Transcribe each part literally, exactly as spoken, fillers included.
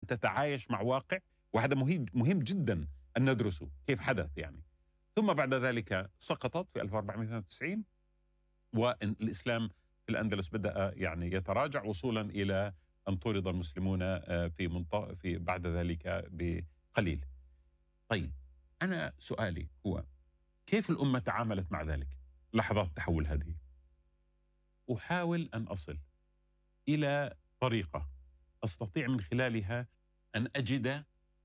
تتعايش مع واقع، وهذا مهم مهم جدا أن ندرسه كيف حدث يعني. ثم بعد ذلك سقطت في ألف وأربعمائة واثنين وتسعين، والإسلام في الأندلس بدأ يعني يتراجع وصولا إلى أن طرد المسلمون في منطقة في بعد ذلك بقليل. طيب أنا سؤالي هو كيف الأمة تعاملت مع ذلك لحظات التحول هذه؟ أحاول أن أصل إلى طريقة أستطيع من خلالها أن أجد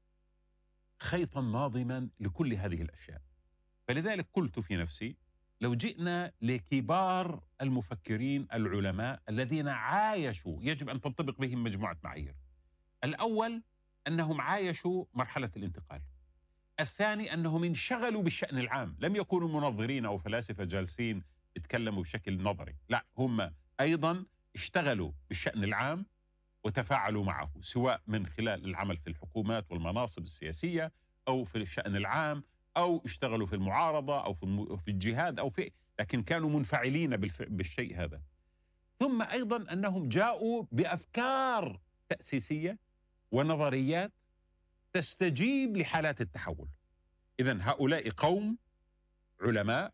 خيطا ناظما لكل هذه الأشياء. فلذلك قلت في نفسي لو جئنا لكبار المفكرين العلماء الذين عايشوا، يجب أن تنطبق بهم مجموعة معايير. الأول أنهم عايشوا مرحلة الانتقال. الثاني أنهم انشغلوا بالشأن العام، لم يكونوا منظرين أو فلاسفة جالسين يتكلموا بشكل نظري، لا، هم أيضا اشتغلوا بالشأن العام وتفاعلوا معه، سواء من خلال العمل في الحكومات والمناصب السياسية أو في الشأن العام، أو اشتغلوا في المعارضة أو في في الجهاد أو في، لكن كانوا منفعلين بالشيء هذا. ثم أيضا أنهم جاءوا بأفكار تأسيسية ونظريات تستجيب لحالات التحول. إذن هؤلاء قوم علماء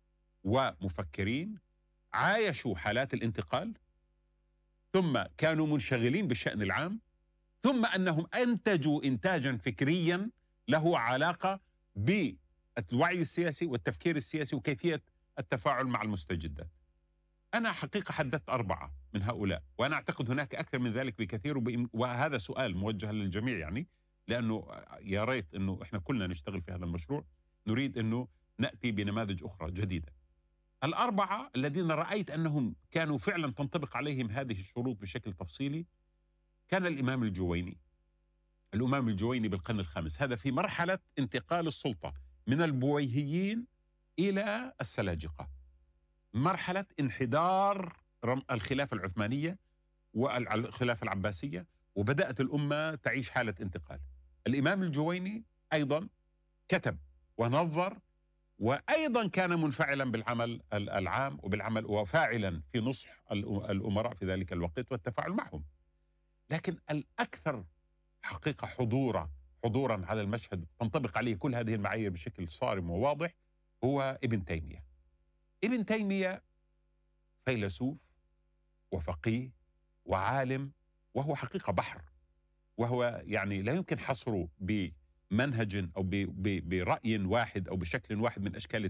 ومفكرين عايشوا حالات الانتقال، ثم كانوا منشغلين بالشأن العام، ثم أنهم أنتجوا إنتاجا فكريا له علاقة بالوعي السياسي والتفكير السياسي وكيفية التفاعل مع المستجدات. أنا حقيقة حددت أربعة من هؤلاء، وأنا أعتقد هناك أكثر من ذلك بكثير، وهذا سؤال موجه للجميع يعني، لأنه يا ريت أنه إحنا كلنا نشتغل في هذا المشروع، نريد أنه نأتي بنماذج أخرى جديدة. الأربعة الذين رأيت أنهم كانوا فعلا تنطبق عليهم هذه الشروط بشكل تفصيلي كان الإمام الجويني. الإمام الجويني بالقرن الخامس، هذا في مرحلة انتقال السلطة من البويهيين إلى السلاجقة، مرحلة انحدار الخلافة العثمانية والخلافة العباسية، وبدأت الأمة تعيش حالة انتقال. الإمام الجويني أيضا كتب ونظر، وأيضا كان منفعلا بالعمل العام وبالعمل وفاعلا في نصح الأمراء في ذلك الوقت والتفاعل معهم. لكن الأكثر حقيقة حضورا حضورا على المشهد تنطبق عليه كل هذه المعايير بشكل صارم وواضح هو ابن تيمية. ابن تيمية فيلسوف وفقيه وعالم، وهو حقيقة بحر، وهو يعني لا يمكن حصره بمنهج أو برأي واحد أو بشكل واحد من أشكال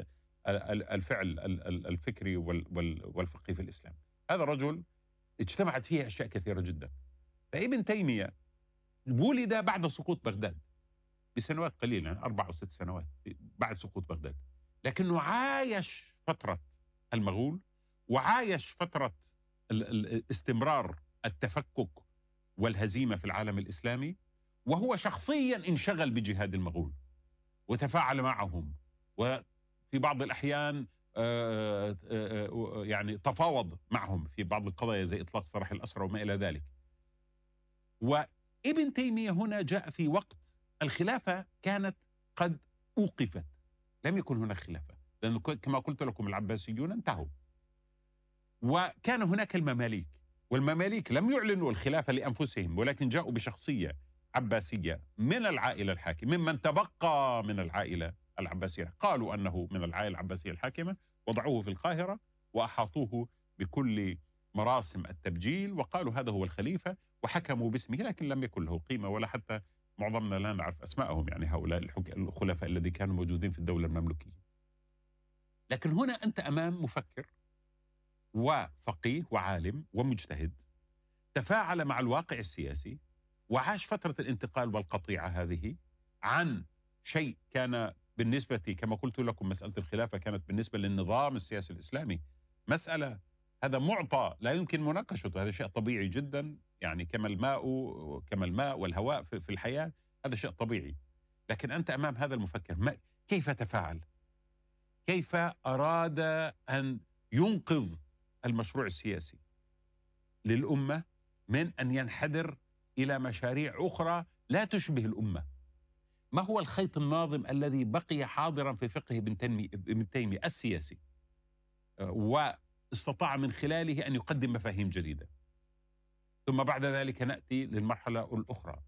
الفعل الفكري والفقهي في الإسلام. هذا الرجل اجتمعت فيه أشياء كثيرة جدا. فابن تيمية ولد بعد سقوط بغداد بسنوات قليلة، أربع أو ست سنوات بعد سقوط بغداد، لكنه عايش فترة المغول وعايش فترة استمرار التفكك والهزيمة في العالم الإسلامي، وهو شخصيا انشغل بجهاد المغول وتفاعل معهم، وفي بعض الأحيان يعني تفاوض معهم في بعض القضايا زي إطلاق سراح الأسرى وما إلى ذلك. وابن تيمية هنا جاء في وقت الخلافة كانت قد أوقفت، لم يكن هناك خلافة، لأنه كما قلت لكم العباسيون انتهوا، وكان هناك المماليك، والمماليك لم يعلنوا الخلافة لأنفسهم، ولكن جاءوا بشخصية عباسية من العائلة الحاكمة، ممن تبقى من العائلة العباسية، قالوا أنه من العائلة العباسية الحاكمة، وضعوه في القاهرة وأحاطوه بكل مراسم التبجيل وقالوا هذا هو الخليفة، وحكموا باسمه، لكن لم يكن له قيمة، ولا حتى معظمنا لا نعرف أسماءهم، يعني هؤلاء الخلفاء الذين كانوا موجودين في الدولة المملوكية. لكن هنا أنت أمام مفكر وفقيه وعالم ومجتهد تفاعل مع الواقع السياسي، وعاش فترة الانتقال والقطيعة هذه عن شيء كان بالنسبة كما قلت لكم، مسألة الخلافة كانت بالنسبة للنظام السياسي الإسلامي مسألة، هذا معطى لا يمكن مناقشته، هذا شيء طبيعي جدا، يعني كما الماء كما الماء والهواء في الحياة، هذا شيء طبيعي. لكن أنت أمام هذا المفكر، ما كيف تفاعل؟ كيف أراد أن ينقذ المشروع السياسي للأمة من أن ينحدر إلى مشاريع أخرى لا تشبه الأمة؟ ما هو الخيط الناظم الذي بقي حاضرا في فقه ابن تيمية السياسي، واستطاع من خلاله أن يقدم مفاهيم جديدة؟ ثم بعد ذلك نأتي للمرحلة الأخرى،